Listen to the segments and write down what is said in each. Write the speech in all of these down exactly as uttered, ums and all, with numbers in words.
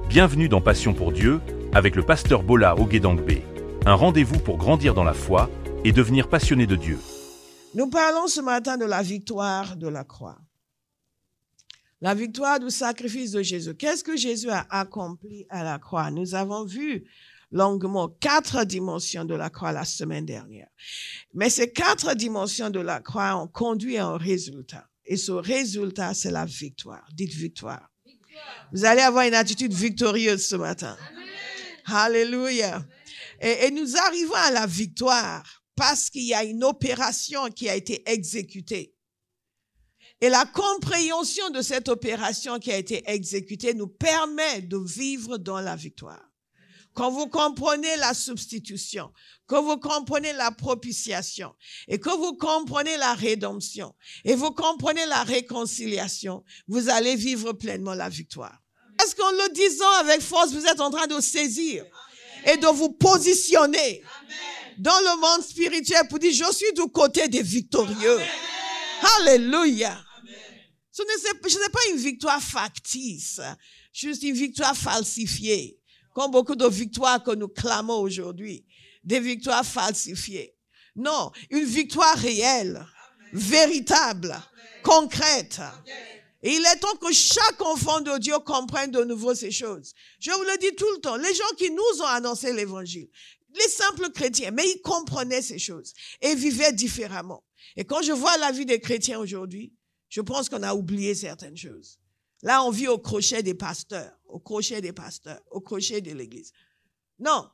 Bienvenue dans Passion pour Dieu avec le pasteur Bola Oguedangbe. Un rendez-vous pour grandir dans la foi et devenir passionné de Dieu. Nous parlons ce matin de la victoire de la croix. La victoire du sacrifice de Jésus. Qu'est-ce que Jésus a accompli à la croix? Nous avons vu longuement quatre dimensions de la croix la semaine dernière. Mais ces quatre dimensions de la croix ont conduit à un résultat. Et ce résultat, c'est la victoire. Dites victoire. victoire. Vous allez avoir une attitude victorieuse ce matin. Amen. Alléluia. Et, et nous arrivons à la victoire parce qu'il y a une opération qui a été exécutée. Et la compréhension de cette opération qui a été exécutée nous permet de vivre dans la victoire. Quand vous comprenez la substitution, quand vous comprenez la propitiation, et que vous comprenez la rédemption, et vous comprenez la réconciliation, vous allez vivre pleinement la victoire. Est-ce qu'en le disant avec force, vous êtes en train de saisir et de vous positionner dans le monde spirituel pour dire, je suis du côté des victorieux. Alléluia. Ce n'est pas une victoire factice, juste une victoire falsifiée. Comme beaucoup de victoires que nous clamons aujourd'hui, des victoires falsifiées. Non, une victoire réelle, Amen. véritable, Amen. concrète. Amen. Et il est temps que chaque enfant de Dieu comprenne de nouveau ces choses. Je vous le dis tout le temps, les gens qui nous ont annoncé l'évangile, les simples chrétiens, mais ils comprenaient ces choses et vivaient différemment. Et quand je vois la vie des chrétiens aujourd'hui, je pense qu'on a oublié certaines choses. Là, on vit au crochet des pasteurs, au crochet des pasteurs, au crochet de l'Église. Non.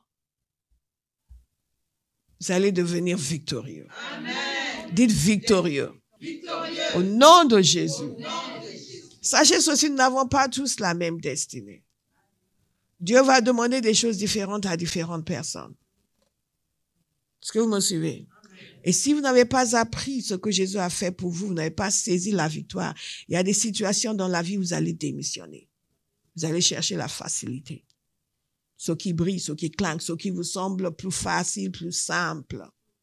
Vous allez devenir victorieux. Amen. Dites victorieux. Victorieux. Au nom de Jésus. Au nom de Jésus. Sachez ceci, nous n'avons pas tous la même destinée. Dieu va demander des choses différentes à différentes personnes. Est-ce que vous me suivez? Et si vous n'avez pas appris ce que Jésus a fait pour vous, vous n'avez pas saisi la victoire, il y a des situations dans la vie où vous allez démissionner. Vous allez chercher la facilité. Ce qui brille, ce qui clinque, ce qui vous semble plus facile, plus simple.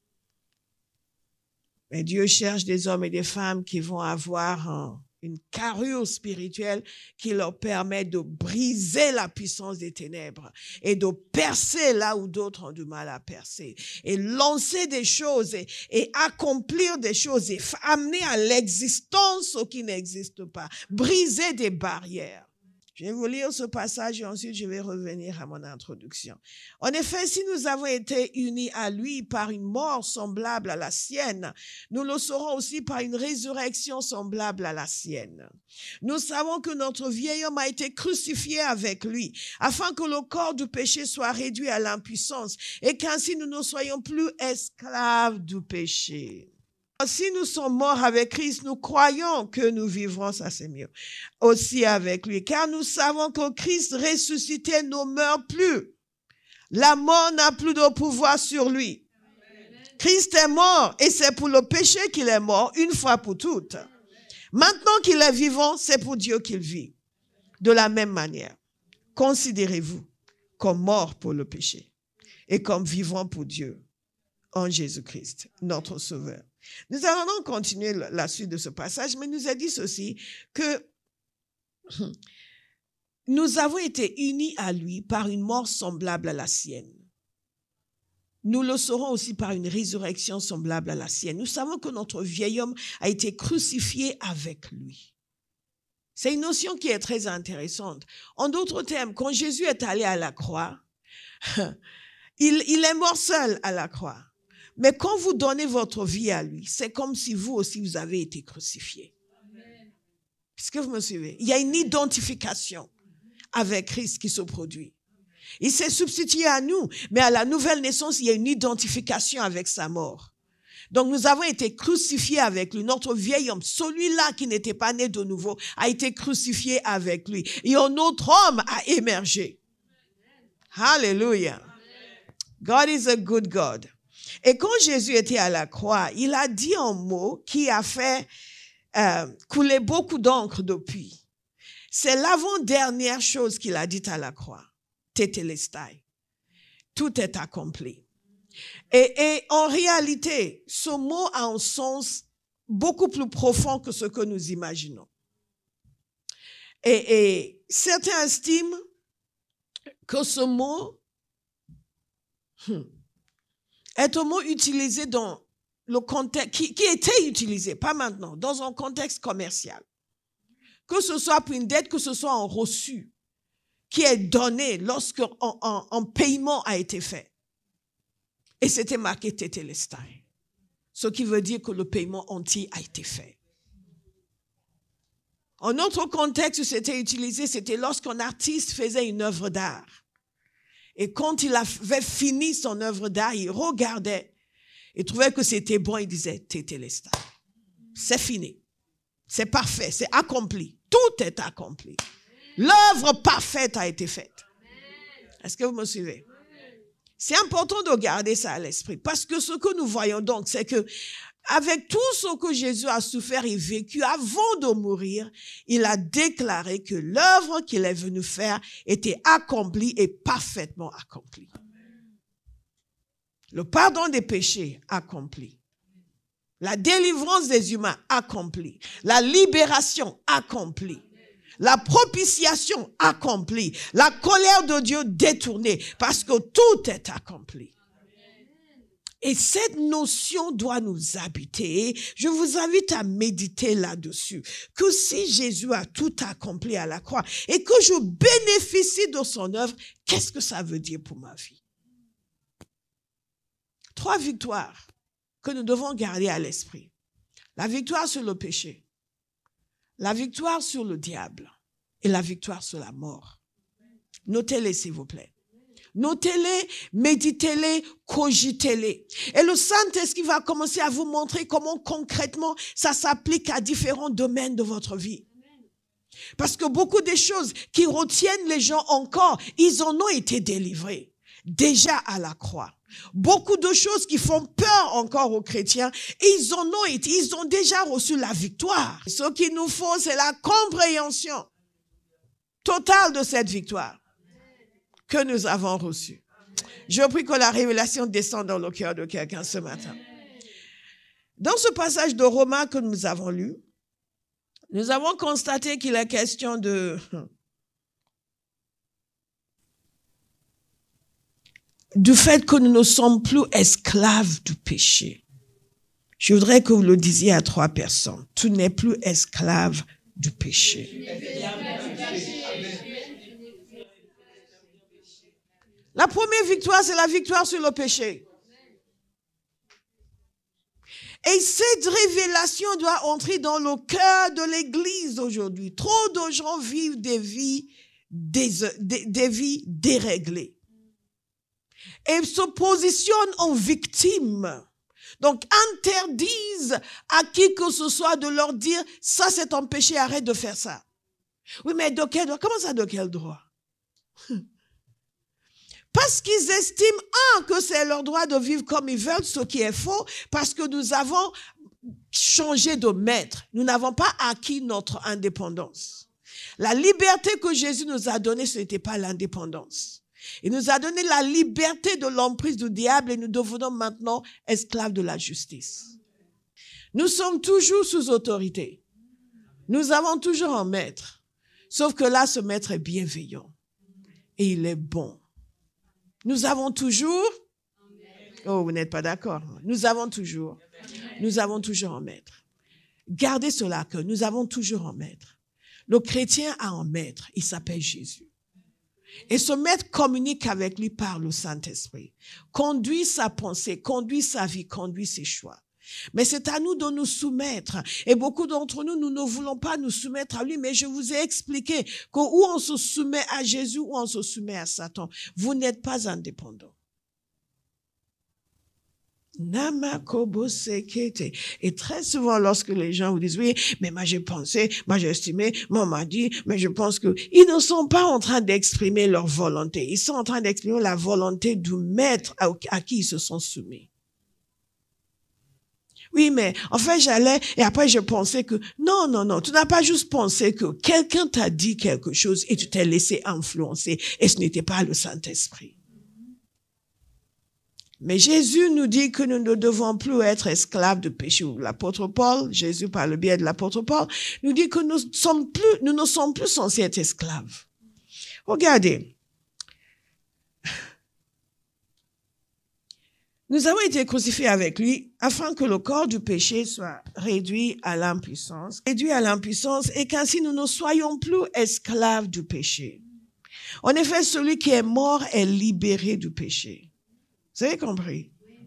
Mais Dieu cherche des hommes et des femmes qui vont avoir un, une carrure spirituelle qui leur permet de briser la puissance des ténèbres et de percer là où d'autres ont du mal à percer et lancer des choses et, et accomplir des choses et amener à l'existence ce qui n'existe pas, briser des barrières. Je vais vous lire ce passage et ensuite je vais revenir à mon introduction. En effet, si nous avons été unis à lui par une mort semblable à la sienne, nous le serons aussi par une résurrection semblable à la sienne. Nous savons que notre vieil homme a été crucifié avec lui, afin que le corps du péché soit réduit à l'impuissance et qu'ainsi nous ne soyons plus esclaves du péché. Si nous sommes morts avec Christ, nous croyons que nous vivrons, ça c'est mieux, aussi avec lui. Car nous savons que Christ ressuscité ne meurt plus. La mort n'a plus de pouvoir sur lui. Christ est mort et c'est pour le péché qu'il est mort une fois pour toutes. Maintenant qu'il est vivant, c'est pour Dieu qu'il vit. De la même manière, considérez-vous comme mort pour le péché et comme vivant pour Dieu en Jésus-Christ, notre Sauveur. Nous allons donc continuer la suite de ce passage, mais il nous a dit ceci, que nous avons été unis à lui par une mort semblable à la sienne. Nous le serons aussi par une résurrection semblable à la sienne. Nous savons que notre vieil homme a été crucifié avec lui. C'est une notion qui est très intéressante. En d'autres termes, quand Jésus est allé à la croix, il, il est mort seul à la croix. Mais quand vous donnez votre vie à lui, c'est comme si vous aussi, vous avez été crucifié. Est-ce que vous me suivez? Il y a une identification avec Christ qui se produit. Il s'est substitué à nous, mais à la nouvelle naissance, il y a une identification avec sa mort. Donc nous avons été crucifiés avec lui. Notre vieil homme, celui-là qui n'était pas né de nouveau, a été crucifié avec lui. Et un autre homme a émergé. Hallelujah. God is a good God. Et quand Jésus était à la croix, il a dit un mot qui a fait euh, couler beaucoup d'encre depuis. C'est l'avant-dernière chose qu'il a dite à la croix. Tétélestai. Tout est accompli. Et, et en réalité, ce mot a un sens beaucoup plus profond que ce que nous imaginons. Et, et certains estiment que ce mot hmm, est un mot utilisé dans le contexte, qui, qui était utilisé, pas maintenant, dans un contexte commercial. Que ce soit pour une dette, que ce soit en reçu, qui est donné lorsque un, un, un paiement a été fait. Et c'était marqué Tetelestai. Ce qui veut dire que le paiement entier a été fait. Un autre contexte où c'était utilisé, c'était lorsqu'un artiste faisait une œuvre d'art. Et quand il avait fini son œuvre d'art, il regardait, il trouvait que c'était bon, il disait Tetelestai. C'est fini. C'est parfait, c'est accompli. Tout est accompli. L'œuvre parfaite a été faite. Est-ce que vous me suivez? C'est important de garder ça à l'esprit parce que ce que nous voyons donc, c'est que avec tout ce que Jésus a souffert et vécu avant de mourir, il a déclaré que l'œuvre qu'il est venu faire était accomplie et parfaitement accomplie. Le pardon des péchés accompli. La délivrance des humains accomplie. La libération accomplie. La propitiation accomplie. La colère de Dieu détournée. Parce que tout est accompli. Et cette notion doit nous habiter. Je vous invite à méditer là-dessus. Que si Jésus a tout accompli à la croix et que je bénéficie de son œuvre, qu'est-ce que ça veut dire pour ma vie? Trois victoires que nous devons garder à l'esprit. La victoire sur le péché, la victoire sur le diable et la victoire sur la mort. Notez-les, s'il vous plaît. Notez-les, méditez-les, cogitez-les. Et le Saint-Esprit va commencer à vous montrer comment concrètement ça s'applique à différents domaines de votre vie. Parce que beaucoup des choses qui retiennent les gens encore, ils en ont été délivrés déjà à la croix. Beaucoup de choses qui font peur encore aux chrétiens, ils en ont été, ils ont déjà reçu la victoire. Ce qu'il nous faut, c'est la compréhension totale de cette victoire que nous avons reçue. Je prie que la révélation descende dans le cœur de quelqu'un ce matin. Dans ce passage de Romains que nous avons lu, nous avons constaté qu'il est question de du fait que nous ne sommes plus esclaves du péché. Je voudrais que vous le disiez à trois personnes. Tu n'es plus esclave du péché. La première victoire, c'est la victoire sur le péché. Et cette révélation doit entrer dans le cœur de l'Église aujourd'hui. Trop de gens vivent des vies, des, des, des vies déréglées. Et se positionnent en victime. Donc, interdisent à qui que ce soit de leur dire, ça c'est un péché, arrête de faire ça. Oui, mais de quel droit? Comment ça, de quel droit? Parce qu'ils estiment, un, que c'est leur droit de vivre comme ils veulent, ce qui est faux, parce que nous avons changé de maître. Nous n'avons pas acquis notre indépendance. La liberté que Jésus nous a donnée, ce n'était pas l'indépendance. Il nous a donné la liberté de l'emprise du diable et nous devenons maintenant esclaves de la justice. Nous sommes toujours sous autorité. Nous avons toujours un maître. Sauf que là, ce maître est bienveillant et il est bon. Nous avons toujours... Oh, vous n'êtes pas d'accord. Nous avons toujours... Nous avons toujours un maître. Gardez cela que nous avons toujours un maître. Le chrétien a un maître. Il s'appelle Jésus. Et ce maître communique avec lui par le Saint-Esprit. Conduit sa pensée, conduit sa vie, conduit ses choix. Mais c'est à nous de nous soumettre. Et beaucoup d'entre nous, nous ne voulons pas nous soumettre à lui. Mais je vous ai expliqué que où on se soumet à Jésus, ou on se soumet à Satan. Vous n'êtes pas indépendant. Et très souvent, lorsque les gens vous disent, oui, mais moi j'ai pensé, moi j'ai estimé, moi on m'a dit, mais je pense que ils ne sont pas en train d'exprimer leur volonté. Ils sont en train d'exprimer la volonté du maître à, à qui ils se sont soumis. Oui, mais en fait, j'allais, et après, je pensais que, non, non, non, tu n'as pas juste pensé que quelqu'un t'a dit quelque chose et tu t'es laissé influencer, et ce n'était pas le Saint-Esprit. Mais Jésus nous dit que nous ne devons plus être esclaves de péché. L'apôtre Paul, Jésus par le biais de l'apôtre Paul, nous dit que nous sommes plus, nous ne sommes plus censés être esclaves. Regardez. Nous avons été crucifiés avec lui afin que le corps du péché soit réduit à l'impuissance, réduit à l'impuissance et qu'ainsi nous ne soyons plus esclaves du péché. En effet, celui qui est mort est libéré du péché. Vous avez compris?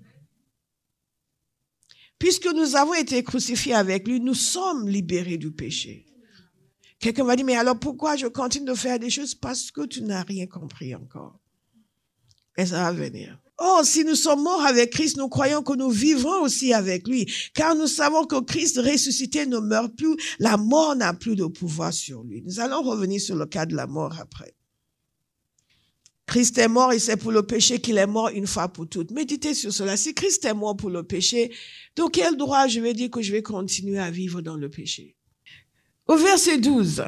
Puisque nous avons été crucifiés avec lui, nous sommes libérés du péché. Quelqu'un va dire, mais alors pourquoi je continue de faire des choses? Parce que tu n'as rien compris encore. Et ça va venir. Oh, si nous sommes morts avec Christ, nous croyons que nous vivrons aussi avec lui, car nous savons que Christ ressuscité ne meurt plus, la mort n'a plus de pouvoir sur lui. Nous allons revenir sur le cas de la mort après. Christ est mort et c'est pour le péché qu'il est mort une fois pour toutes. Méditez sur cela. Si Christ est mort pour le péché, de quel droit je vais dire que je vais continuer à vivre dans le péché? Au verset douze.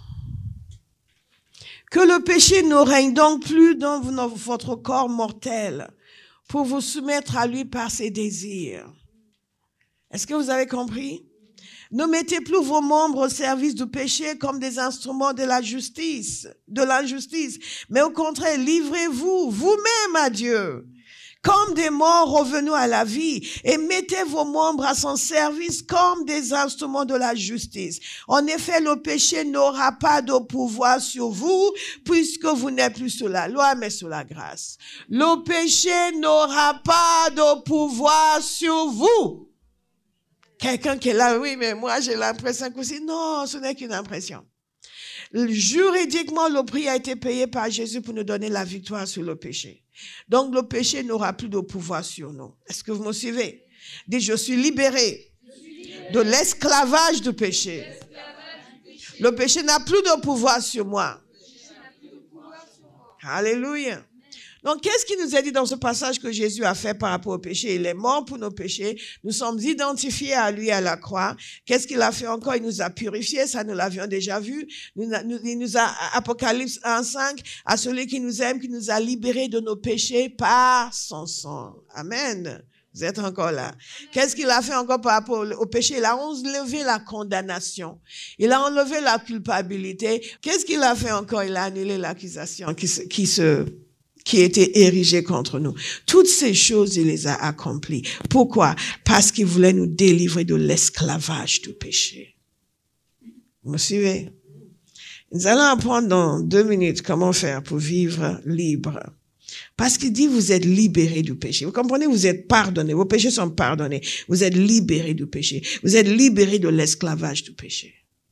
Que le péché ne règne donc plus dans votre corps mortel pour vous soumettre à lui par ses désirs. Est-ce que vous avez compris? Ne mettez plus vos membres au service du péché comme des instruments de la justice, de l'injustice, mais au contraire, livrez-vous vous-même à Dieu, comme des morts revenus à la vie, et mettez vos membres à son service comme des instruments de la justice. En effet, le péché n'aura pas de pouvoir sur vous, puisque vous n'êtes plus sous la loi, mais sous la grâce. Le péché n'aura pas de pouvoir sur vous. Quelqu'un qui est là, oui, mais moi j'ai l'impression que c'est... Non, ce n'est qu'une impression. Juridiquement, le prix a été payé par Jésus pour nous donner la victoire sur le péché. Donc le péché n'aura plus de pouvoir sur nous. Est-ce que vous me suivez? Dites, je suis libéré de l'esclavage du péché. Le péché n'a plus de pouvoir sur moi. Alléluia. Donc, qu'est-ce qui nous est dit dans ce passage que Jésus a fait par rapport au péché? Il est mort pour nos péchés. Nous sommes identifiés à lui à la croix. Qu'est-ce qu'il a fait encore? Il nous a purifiés. Ça, nous l'avions déjà vu. Nous, nous, il nous a, Apocalypse un cinq, à celui qui nous aime, qui nous a libérés de nos péchés par son sang. Amen. Vous êtes encore là. Qu'est-ce qu'il a fait encore par rapport au péché? Il a enlevé la condamnation. Il a enlevé la culpabilité. Qu'est-ce qu'il a fait encore? Il a annulé l'accusation qui se, qui se, qui était érigé contre nous. Toutes ces choses, il les a accomplies. Pourquoi? Parce qu'il voulait nous délivrer de l'esclavage du péché. Vous me suivez? Nous allons apprendre dans deux minutes comment faire pour vivre libre. Parce qu'il dit, vous êtes libérés du péché. Vous comprenez? Vous êtes pardonnés. Vos péchés sont pardonnés. Vous êtes libérés du péché. Vous êtes libérés de l'esclavage du péché.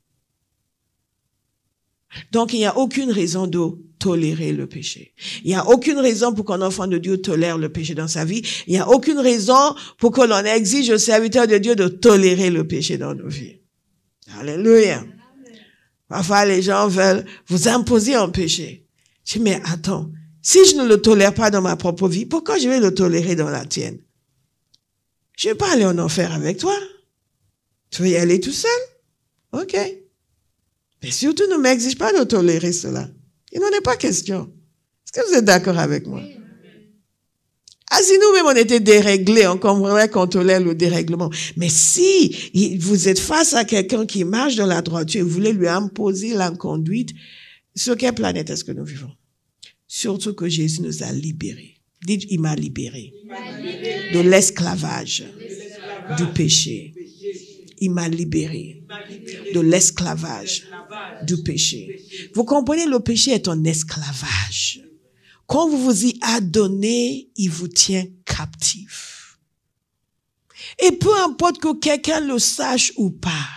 Donc, il n'y a aucune raison de tolérer le péché. Il n'y a aucune raison pour qu'un enfant de Dieu tolère le péché dans sa vie. Il n'y a aucune raison pour que l'on exige aux serviteurs de Dieu de tolérer le péché dans nos vies. Alléluia. Parfois, les gens veulent vous imposer un péché. Je dis, mais attends, si je ne le tolère pas dans ma propre vie, pourquoi je vais le tolérer dans la tienne? Je ne vais pas aller en enfer avec toi. Tu veux y aller tout seul? OK. Mais surtout, ne m'exige pas de tolérer cela. Il n'en est pas question. Est-ce que vous êtes d'accord avec moi? Ah, si nous-mêmes on était déréglés, on comprendrait qu'on tolère le dérèglement. Mais si vous êtes face à quelqu'un qui marche dans la droiture et vous voulez lui imposer l'inconduite, sur quelle planète est-ce que nous vivons? Surtout que Jésus nous a libérés. Dites, il m'a libéré. De l'esclavage, du péché. Il m'a libéré de l'esclavage, du péché. Vous comprenez, le péché est un esclavage. Quand vous vous y adonnez, il vous tient captif. Et peu importe que quelqu'un le sache ou pas,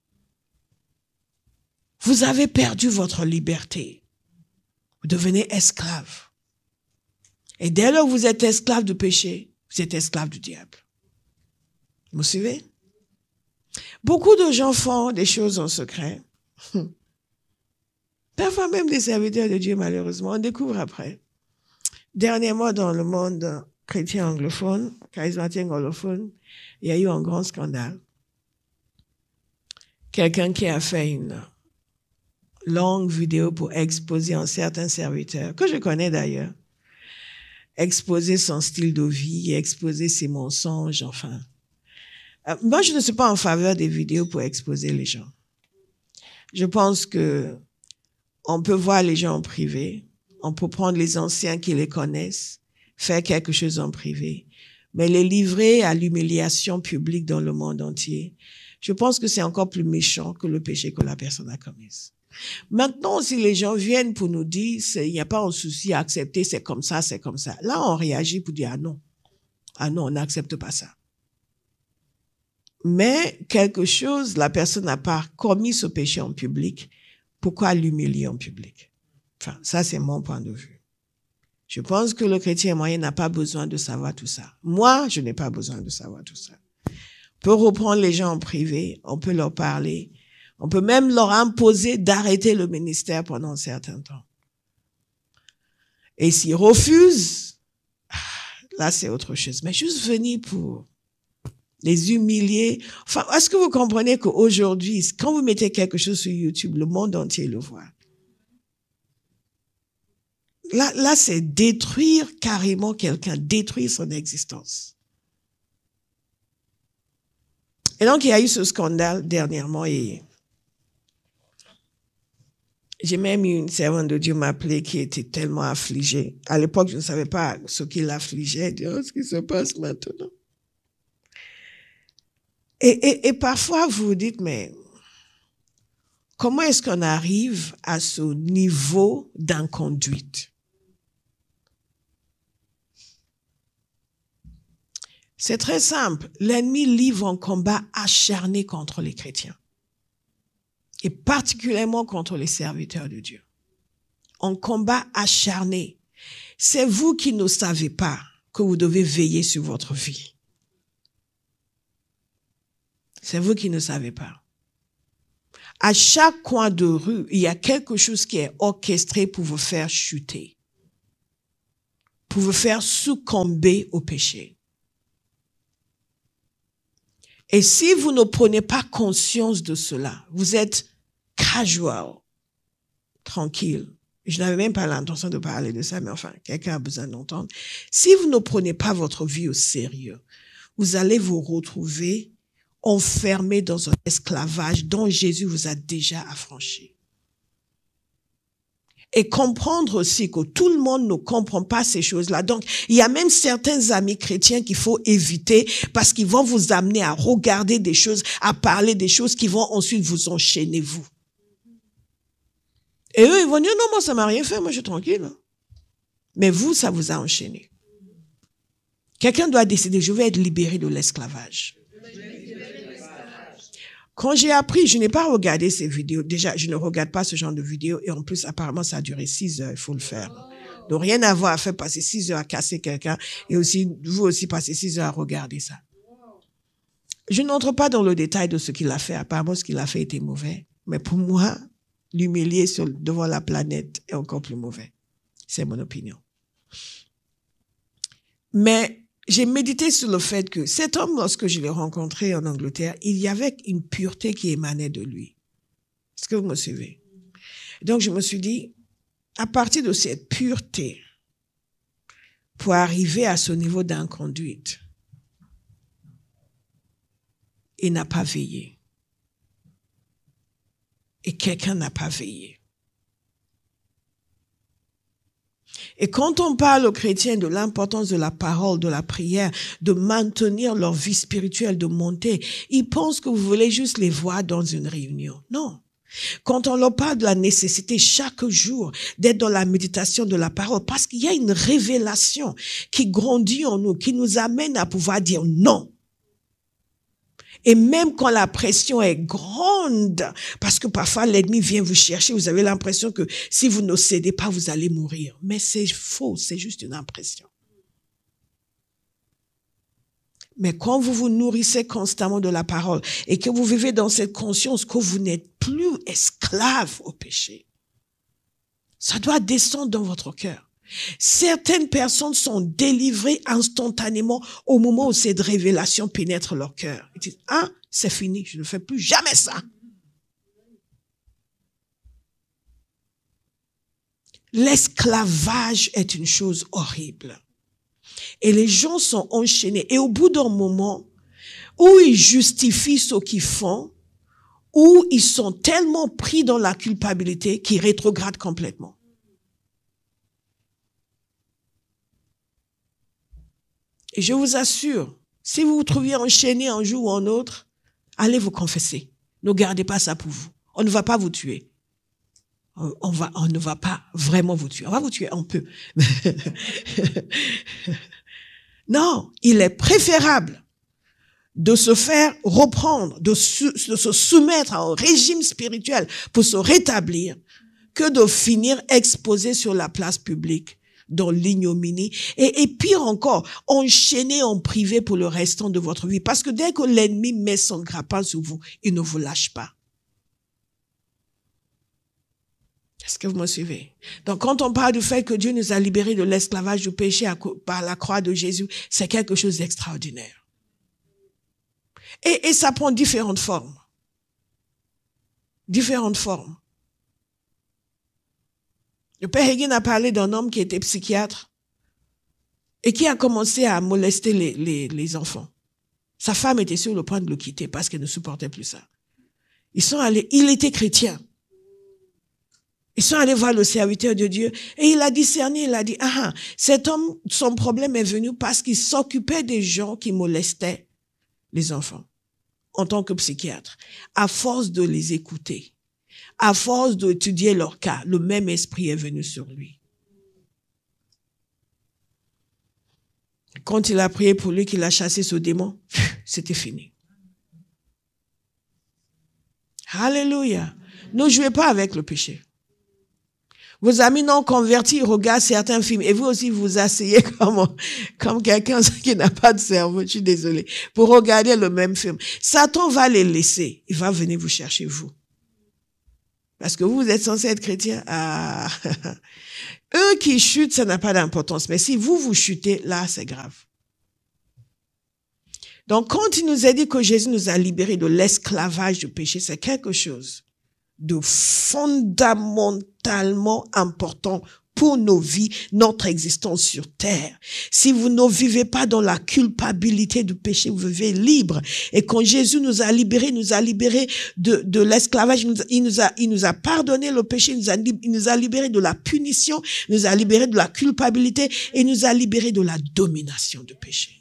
vous avez perdu votre liberté. Vous devenez esclave. Et dès lors que vous êtes esclave du péché, vous êtes esclave du diable. Vous me suivez? Beaucoup de gens font des choses en secret. Parfois même des serviteurs de Dieu, malheureusement, on découvre après. Dernièrement, dans le monde chrétien anglophone, charismatique anglophone, il y a eu un grand scandale. Quelqu'un qui a fait une longue vidéo pour exposer un certain serviteur, que je connais d'ailleurs, exposer son style de vie, exposer ses mensonges, enfin. Euh, moi, je ne suis pas en faveur des vidéos pour exposer les gens. Je pense que on peut voir les gens en privé, on peut prendre les anciens qui les connaissent, faire quelque chose en privé. mais les livrer à l'humiliation publique dans le monde entier, je pense que c'est encore plus méchant que le péché que la personne a commis. Maintenant, si les gens viennent pour nous dire, il n'y a pas un souci à accepter, c'est comme ça, c'est comme ça. Là, on réagit pour dire, ah non, ah non, on n'accepte pas ça. Mais quelque chose, la personne n'a pas commis ce péché en public, pourquoi l'humilier en public? Enfin, ça, c'est mon point de vue. Je pense que le chrétien moyen n'a pas besoin de savoir tout ça. Moi, je n'ai pas besoin de savoir tout ça. On peut reprendre les gens en privé, on peut leur parler, on peut même leur imposer d'arrêter le ministère pendant un certain temps. Et s'ils refusent, là, c'est autre chose. Mais juste venir pour les humilier. Enfin, est-ce que vous comprenez qu'aujourd'hui, quand vous mettez quelque chose sur YouTube, le monde entier le voit? Là, là, c'est détruire carrément quelqu'un, détruire son existence. Et donc, il y a eu ce scandale dernièrement et j'ai même eu une servante de Dieu m'appeler qui était tellement affligée. À l'époque, je ne savais pas ce qui l'affligeait. Elle dit, oh, ce qui se passe maintenant. Et, et, et parfois, vous vous dites, mais comment est-ce qu'on arrive à ce niveau d'inconduite? C'est très simple. L'ennemi livre un combat acharné contre les chrétiens. Et particulièrement contre les serviteurs de Dieu. Un combat acharné. C'est vous qui ne savez pas que vous devez veiller sur votre vie. C'est vous qui ne savez pas. À chaque coin de rue, il y a quelque chose qui est orchestré pour vous faire chuter. Pour vous faire succomber au péché. Et si vous ne prenez pas conscience de cela, vous êtes casual, tranquille. Je n'avais même pas l'intention de parler de ça, mais enfin, quelqu'un a besoin d'entendre. Si vous ne prenez pas votre vie au sérieux, vous allez vous retrouver enfermé dans un esclavage dont Jésus vous a déjà affranchi. Et comprendre aussi que tout le monde ne comprend pas ces choses-là. Donc, il y a même certains amis chrétiens qu'il faut éviter parce qu'ils vont vous amener à regarder des choses, à parler des choses qui vont ensuite vous enchaîner, vous. Et eux, ils vont dire, non, moi, ça m'a rien fait, moi, je suis tranquille. Mais vous, ça vous a enchaîné. Quelqu'un doit décider, je vais être libéré de l'esclavage. Quand j'ai appris, je n'ai pas regardé ces vidéos. Déjà, je ne regarde pas ce genre de vidéos. Et en plus, apparemment, ça a duré six heures. Il faut le faire. Donc, rien à voir à faire passer six heures à casser quelqu'un. Et aussi, vous aussi, passer six heures à regarder ça. Je n'entre pas dans le détail de ce qu'il a fait. Apparemment, ce qu'il a fait était mauvais. Mais pour moi, l'humilier sur, devant la planète est encore plus mauvais. C'est mon opinion. Mais j'ai médité sur le fait que cet homme, lorsque je l'ai rencontré en Angleterre, il y avait une pureté qui émanait de lui. Est-ce que vous me suivez? Donc, je me suis dit, à partir de cette pureté, pour arriver à ce niveau d'inconduite, il n'a pas veillé. Et quelqu'un n'a pas veillé. Et quand on parle aux chrétiens de l'importance de la parole, de la prière, de maintenir leur vie spirituelle, de monter, ils pensent que vous voulez juste les voir dans une réunion. Non. Quand on leur parle de la nécessité chaque jour d'être dans la méditation de la parole, parce qu'il y a une révélation qui grandit en nous, qui nous amène à pouvoir dire non. Et même quand la pression est grande, parce que parfois l'ennemi vient vous chercher, vous avez l'impression que si vous ne cédez pas, vous allez mourir. Mais c'est faux, c'est juste une impression. Mais quand vous vous nourrissez constamment de la parole et que vous vivez dans cette conscience que vous n'êtes plus esclave au péché, ça doit descendre dans votre cœur. Certaines personnes sont délivrées instantanément au moment où cette révélation pénètre leur cœur. Ils disent, ah, c'est fini, je ne fais plus jamais ça. L'esclavage est une chose horrible. Et les gens sont enchaînés. Et au bout d'un moment, où ils justifient ce qu'ils font, où ils sont tellement pris dans la culpabilité qu'ils rétrogradent complètement. Et je vous assure, si vous vous trouviez enchaîné un jour ou un autre, allez vous confesser. Ne gardez pas ça pour vous. On ne va pas vous tuer. On, on, va, on ne va pas vraiment vous tuer. On va vous tuer un peu. Non, il est préférable de se faire reprendre, de, su, de se soumettre à un régime spirituel pour se rétablir, que de finir exposé sur la place publique dans l'ignominie et, et pire encore, enchaîné en privé pour le restant de votre vie. Parce que dès que l'ennemi met son grappin sur vous, il ne vous lâche pas. Est-ce que vous me suivez? Donc, quand on parle du fait que Dieu nous a libérés de l'esclavage du péché à, par la croix de Jésus, c'est quelque chose d'extraordinaire. Et, et ça prend différentes formes. Différentes formes. Le père Hagin a parlé d'un homme qui était psychiatre et qui a commencé à molester les, les, les enfants. Sa femme était sur le point de le quitter parce qu'elle ne supportait plus ça. Ils sont allés, il était chrétien. Ils sont allés voir le serviteur de Dieu et il a discerné, il a dit, ah, cet homme, son problème est venu parce qu'il s'occupait des gens qui molestaient les enfants en tant que psychiatre. À force de les écouter, à force d'étudier leur cas, le même esprit est venu sur lui. Quand il a prié pour lui, qu'il a chassé ce démon, c'était fini. Alléluia. Ne jouez pas avec le péché. Vos amis non convertis regardent certains films et vous aussi vous asseyez comme, comme quelqu'un qui n'a pas de cerveau, je suis désolée, pour regarder le même film. Satan va les laisser. Il va venir vous chercher, vous. Parce que vous, vous êtes censé être chrétien. Ah. Eux qui chutent, ça n'a pas d'importance. Mais si vous, vous chutez, là, c'est grave. Donc, quand il nous a dit que Jésus nous a libérés de l'esclavage du péché, c'est quelque chose de fondamentalement important pour nos vies, notre existence sur terre. Si vous ne vivez pas dans la culpabilité du péché, vous vivez libre. Et quand Jésus nous a libérés, il nous a libérés de, de l'esclavage, il nous, il nous a, il nous a pardonné le péché, il nous a, il nous a libérés de la punition, il nous a libérés de la culpabilité et il nous a libérés de la domination du péché.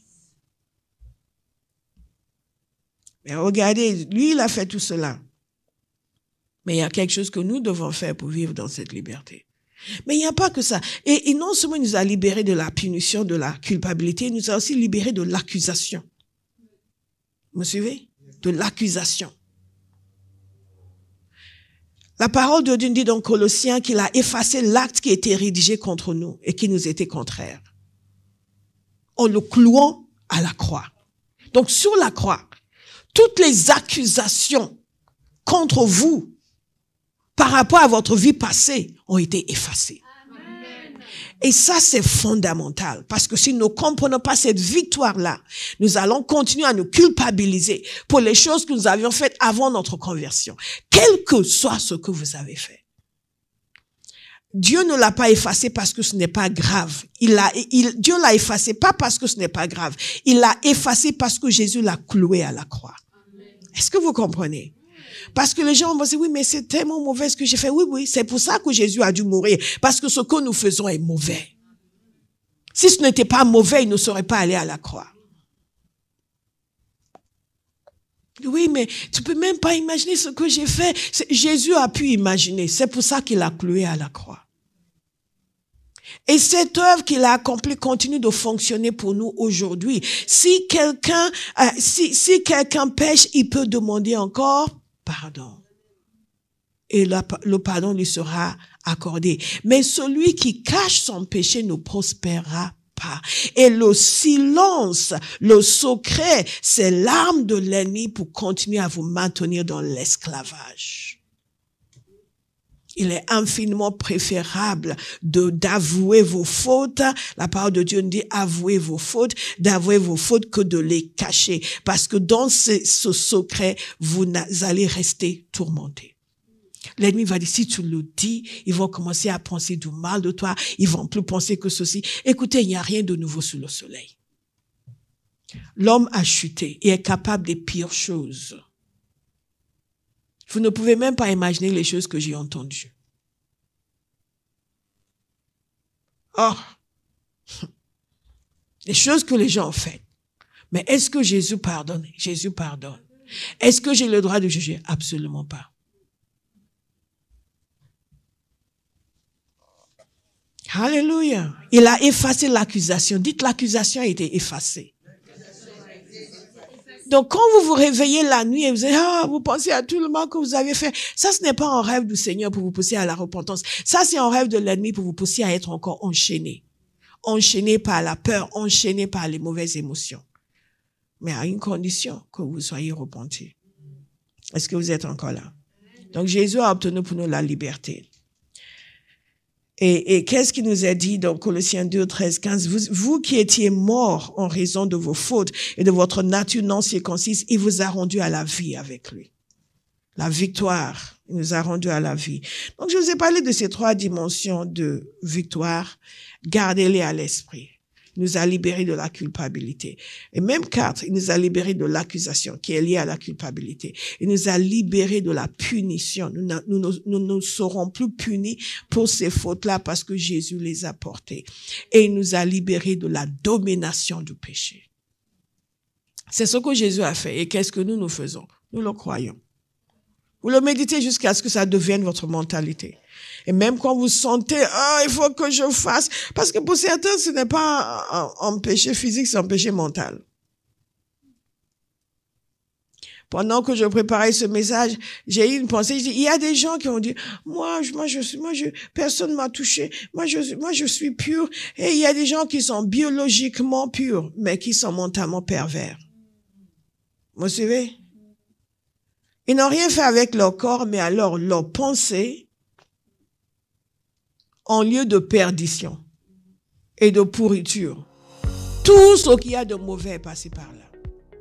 Mais regardez, lui, il a fait tout cela. Mais il y a quelque chose que nous devons faire pour vivre dans cette liberté. Mais il n'y a pas que ça. Et, et non seulement il nous a libérés de la punition, de la culpabilité, il nous a aussi libérés de l'accusation. Vous me suivez? De l'accusation. La parole de Dieu dit dans Colossiens qu'il a effacé l'acte qui était rédigé contre nous et qui nous était contraire. En le clouant à la croix. Donc sur la croix, toutes les accusations contre vous par rapport à votre vie passée ont été effacées. Amen. Et ça, c'est fondamental. Parce que si nous ne comprenons pas cette victoire-là, nous allons continuer à nous culpabiliser pour les choses que nous avions faites avant notre conversion. Quel que soit ce que vous avez fait. Dieu ne l'a pas effacé parce que ce n'est pas grave. Il l'a, il, Dieu l'a effacé pas parce que ce n'est pas grave. Il l'a effacé parce que Jésus l'a cloué à la croix. Amen. Est-ce que vous comprenez? Parce que les gens vont dire, oui, mais c'est tellement mauvais ce que j'ai fait. Oui, oui, c'est pour ça que Jésus a dû mourir. Parce que ce que nous faisons est mauvais. Si ce n'était pas mauvais, il ne serait pas allé à la croix. Oui, mais tu peux même pas imaginer ce que j'ai fait. C'est, Jésus a pu imaginer. C'est pour ça qu'il a cloué à la croix. Et cette œuvre qu'il a accomplie continue de fonctionner pour nous aujourd'hui. Si quelqu'un, euh, si, si quelqu'un pêche, il peut demander encore pardon. Et la, le pardon lui sera accordé. Mais celui qui cache son péché ne prospérera pas. Et le silence, le secret, c'est l'arme de l'ennemi pour continuer à vous maintenir dans l'esclavage. Il est infiniment préférable de, d'avouer vos fautes. La parole de Dieu nous dit avouez vos fautes, d'avouer vos fautes que de les cacher. Parce que dans ce, ce secret, vous allez rester tourmentés. L'ennemi va dire, si tu le dis, ils vont commencer à penser du mal de toi. Ils vont plus penser que ceci. Écoutez, il n'y a rien de nouveau sous le soleil. L'homme a chuté et est capable des pires choses. Vous ne pouvez même pas imaginer les choses que j'ai entendues. Oh! des choses que les gens ont faites. Mais est-ce que Jésus pardonne? Jésus pardonne. Est-ce que j'ai le droit de juger? Absolument pas. Alléluia. Il a effacé l'accusation. Dites, l'accusation a été effacée. Donc, quand vous vous réveillez la nuit et vous, avez, ah, vous pensez à tout le mal que vous avez fait, ça, ce n'est pas un rêve du Seigneur pour vous pousser à la repentance. Ça, c'est un rêve de l'ennemi pour vous pousser à être encore enchaîné. Enchaîné par la peur, enchaîné par les mauvaises émotions. Mais à une condition, que vous soyez repentis. Est-ce que vous êtes encore là? Donc, Jésus a obtenu pour nous la liberté. Et, et qu'est-ce qu'il nous a dit dans Colossiens deux, treize, quinze? Vous, vous qui étiez morts en raison de vos fautes et de votre nature non circoncise, il vous a rendu à la vie avec lui. La victoire, il nous a rendu à la vie. Donc, je vous ai parlé de ces trois dimensions de victoire. Gardez-les à l'esprit. Il nous a libérés de la culpabilité. Et même quatre, il nous a libérés de l'accusation qui est liée à la culpabilité. Il nous a libérés de la punition. Nous ne nous, nous, nous serons plus punis pour ces fautes-là parce que Jésus les a portées. Et il nous a libérés de la domination du péché. C'est ce que Jésus a fait. Et qu'est-ce que nous, nous faisons? Nous le croyons. Vous le méditez jusqu'à ce que ça devienne votre mentalité. Et même quand vous sentez, ah, il faut que je fasse, parce que pour certains, ce n'est pas un, un péché physique, c'est un péché mental. Pendant que je préparais ce message, j'ai eu une pensée, je dis, il y a des gens qui ont dit, moi, je, moi, je suis, moi, je, personne m'a touché, moi, je, moi, je suis pur. Et il y a des gens qui sont biologiquement purs, mais qui sont mentalement pervers. Vous me suivez? Ils n'ont rien fait avec leur corps, mais alors leur pensée, en lieu de perdition et de pourriture. Tout ce qu'il y a de mauvais est passé par là.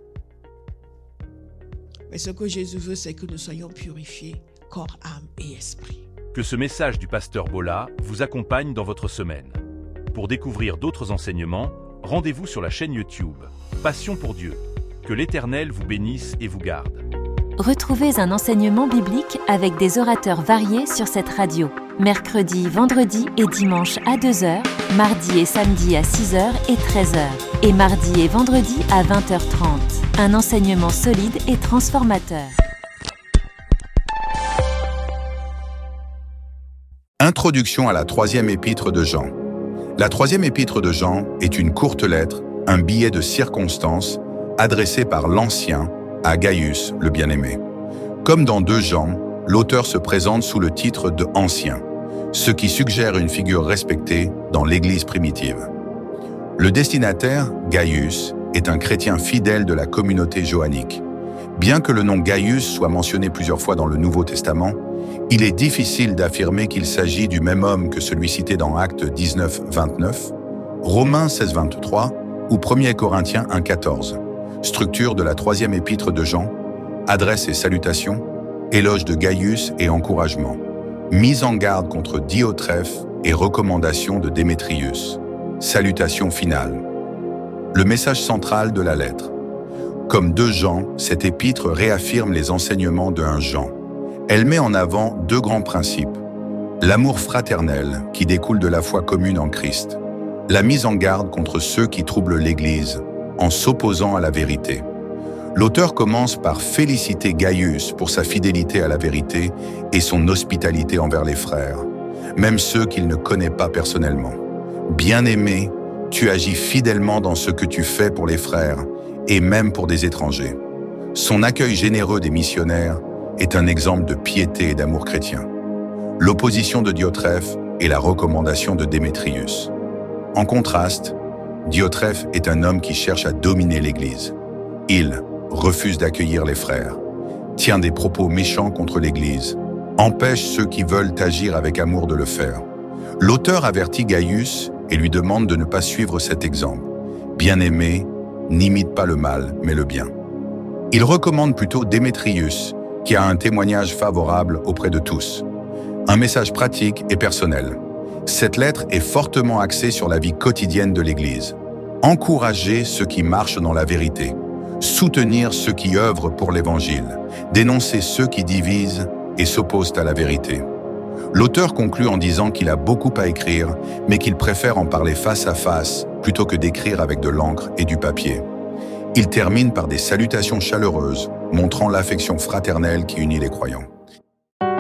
Mais ce que Jésus veut, c'est que nous soyons purifiés, corps, âme et esprit. Que ce message du pasteur Bola vous accompagne dans votre semaine. Pour découvrir d'autres enseignements, rendez-vous sur la chaîne YouTube Passion pour Dieu. Que l'Éternel vous bénisse et vous garde. Retrouvez un enseignement biblique avec des orateurs variés sur cette radio. Mercredi, vendredi et dimanche à deux heures, mardi et samedi à six heures et treize heures, et mardi et vendredi à vingt heures trente. Un enseignement solide et transformateur. Introduction à la troisième épître de Jean. La troisième épître de Jean est une courte lettre, un billet de circonstance, adressé par l'Ancien à Gaius, le bien-aimé. Comme dans deux Jean, l'auteur se présente sous le titre de Ancien, ce qui suggère une figure respectée dans l'Église primitive. Le destinataire, Gaius, est un chrétien fidèle de la communauté johannique. Bien que le nom Gaius soit mentionné plusieurs fois dans le Nouveau Testament, il est difficile d'affirmer qu'il s'agit du même homme que celui cité dans Actes dix-neuf, vingt-neuf, Romains seize, vingt-trois ou premier Corinthiens un, quatorze. Structure de la troisième épître de Jean, adresse et salutations, éloge de Gaius et encouragement, mise en garde contre Diotrephe et recommandation de Démétrius, salutation finale. Le message central de la lettre. Comme deux Jean, cette épître réaffirme les enseignements de un Jean. Elle met en avant deux grands principes. L'amour fraternel qui découle de la foi commune en Christ. La mise en garde contre ceux qui troublent l'Église en s'opposant à la vérité. L'auteur commence par féliciter Gaius pour sa fidélité à la vérité et son hospitalité envers les frères, même ceux qu'il ne connaît pas personnellement. Bien-aimé, tu agis fidèlement dans ce que tu fais pour les frères et même pour des étrangers. Son accueil généreux des missionnaires est un exemple de piété et d'amour chrétien. L'opposition de Diotrephe et la recommandation de Démétrius. En contraste, Diotrephe est un homme qui cherche à dominer l'Église. Il refuse d'accueillir les frères, tient des propos méchants contre l'Église, empêche ceux qui veulent agir avec amour de le faire. L'auteur avertit Gaius et lui demande de ne pas suivre cet exemple. Bien-aimé, n'imite pas le mal, mais le bien. Il recommande plutôt Démétrius, qui a un témoignage favorable auprès de tous. Un message pratique et personnel. Cette lettre est fortement axée sur la vie quotidienne de l'Église. Encourager ceux qui marchent dans la vérité, soutenir ceux qui œuvrent pour l'Évangile, dénoncer ceux qui divisent et s'opposent à la vérité. L'auteur conclut en disant qu'il a beaucoup à écrire, mais qu'il préfère en parler face à face plutôt que d'écrire avec de l'encre et du papier. Il termine par des salutations chaleureuses, montrant l'affection fraternelle qui unit les croyants.